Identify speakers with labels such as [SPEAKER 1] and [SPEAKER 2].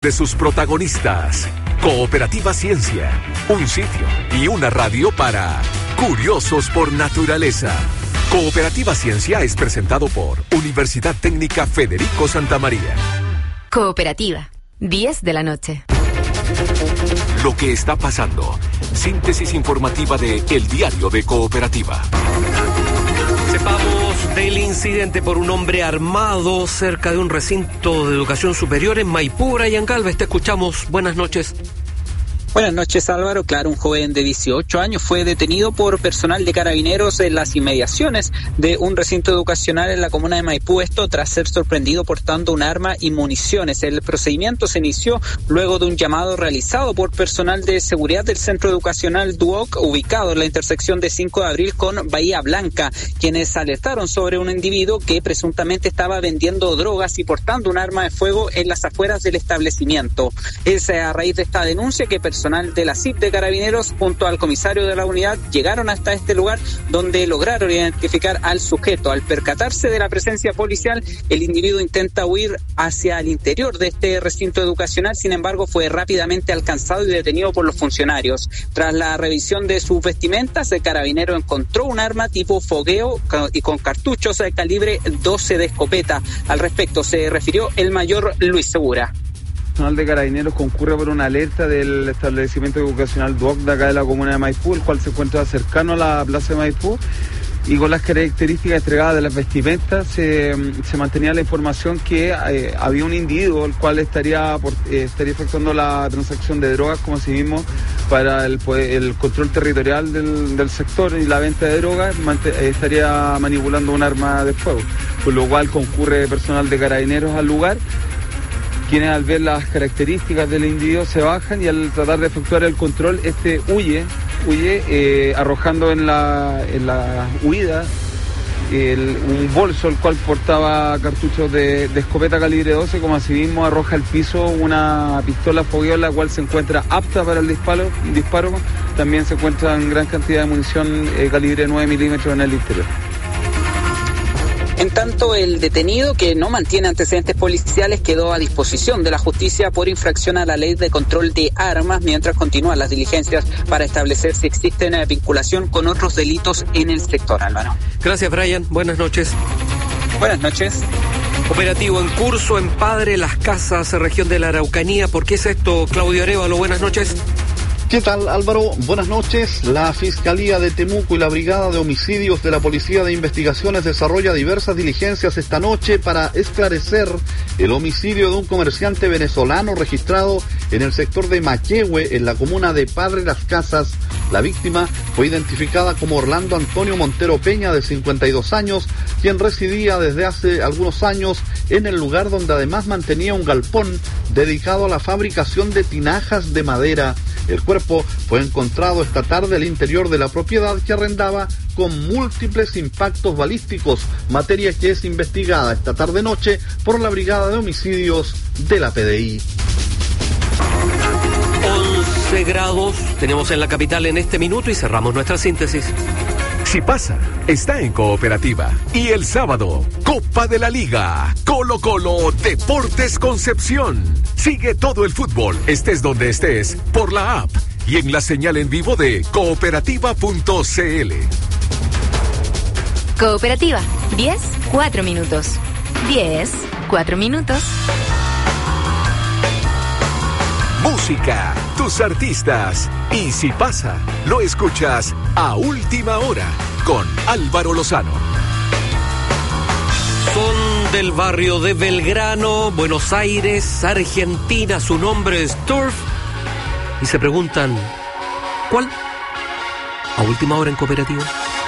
[SPEAKER 1] de sus protagonistas. Cooperativa Ciencia, un sitio y una radio para curiosos por naturaleza. Cooperativa Ciencia es presentado por Universidad Técnica Federico Santa María.
[SPEAKER 2] Cooperativa, 10 de la noche.
[SPEAKER 1] Lo que está pasando. Síntesis informativa de El Diario de Cooperativa.
[SPEAKER 3] Sepamos del incidente por un hombre armado cerca de un recinto de educación superior en Maipú. Brian Galvez, te escuchamos. Buenas noches.
[SPEAKER 4] Buenas noches, Álvaro. Claro, un joven de 18 años fue detenido por personal de Carabineros en las inmediaciones de un recinto educacional en la comuna de Maipú, esto tras ser sorprendido portando un arma y municiones. El procedimiento se inició luego de un llamado realizado por personal de seguridad del centro educacional Duoc, ubicado en la intersección de 5 de abril con Bahía Blanca, quienes alertaron sobre un individuo que presuntamente estaba vendiendo drogas y portando un arma de fuego en las afueras del establecimiento. Es a raíz de esta denuncia que personal de la CIP de Carabineros junto al comisario de la unidad llegaron hasta este lugar donde lograron identificar al sujeto. Al percatarse de la presencia policial, el individuo intenta huir hacia el interior de este recinto educacional, sin embargo fue rápidamente alcanzado y detenido por los funcionarios. Tras la revisión de sus vestimentas, el carabinero encontró un arma tipo fogueo y con cartuchos de calibre 12 de escopeta. Al respecto se refirió el mayor Luis Segura.
[SPEAKER 5] El personal de Carabineros concurre por una alerta del establecimiento educacional Duoc de acá de la comuna de Maipú, el cual se encuentra cercano a la plaza de Maipú, y con las características entregadas de las vestimentas se mantenía la información que había un individuo el cual estaría efectuando la transacción de drogas, como así mismo para el control territorial del sector y la venta de drogas, estaría manipulando un arma de fuego, por lo cual concurre personal de Carabineros al lugar, quienes al ver las características del individuo se bajan y al tratar de efectuar el control, este huye arrojando en la huida un bolso el cual portaba cartuchos de escopeta calibre 12, como asimismo arroja al piso una pistola fogueo la cual se encuentra apta para el disparo. También se encuentra en gran cantidad de munición calibre 9 milímetros en el interior.
[SPEAKER 4] En tanto, el detenido, que no mantiene antecedentes policiales, quedó a disposición de la justicia por infracción a la ley de control de armas, mientras continúan las diligencias para establecer si existe una vinculación con otros delitos en el sector, Álvaro.
[SPEAKER 3] Gracias, Brian. Buenas noches.
[SPEAKER 4] Buenas noches.
[SPEAKER 3] Operativo en curso en Padre Las Casas, región de la Araucanía. ¿Por qué es esto, Claudio Arévalo? Buenas noches.
[SPEAKER 6] ¿Qué tal, Álvaro? Buenas noches. La Fiscalía de Temuco y la Brigada de Homicidios de la Policía de Investigaciones desarrolla diversas diligencias esta noche para esclarecer el homicidio de un comerciante venezolano registrado en el sector de Maquehue, en la comuna de Padre Las Casas. La víctima fue identificada como Orlando Antonio Montero Peña, de 52 años, quien residía desde hace algunos años en el lugar donde además mantenía un galpón dedicado a la fabricación de tinajas de madera. El cuerpo fue encontrado esta tarde al interior de la propiedad que arrendaba con múltiples impactos balísticos, materia que es investigada esta tarde-noche por la Brigada de Homicidios de la PDI.
[SPEAKER 3] 11 grados tenemos en la capital en este minuto y cerramos nuestra síntesis.
[SPEAKER 1] Si pasa, está en Cooperativa. Y el sábado, Copa de la Liga, Colo-Colo Deportes Concepción. Sigue todo el fútbol, estés donde estés, por la app y en la señal en vivo de cooperativa.cl.
[SPEAKER 2] Cooperativa, 10, 4 minutos. 10, 4 minutos.
[SPEAKER 1] Música, tus artistas. Y si pasa, lo escuchas a última hora con Álvaro Lozano.
[SPEAKER 3] Son del barrio de Belgrano, Buenos Aires, Argentina. Su nombre es Turf. Y se preguntan, ¿cuál? A última hora en Cooperativa.